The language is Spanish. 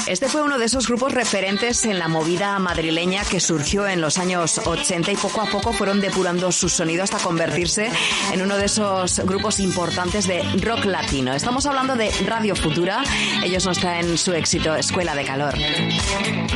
Este fue uno de esos grupos referentes en la movida madrileña que surgió en los años 80 y poco a poco fueron depurando su sonido hasta convertirse en uno de esos grupos importantes de rock latino. Estamos hablando de Radio Futura. Ellos nos traen su éxito Escuela de Calor.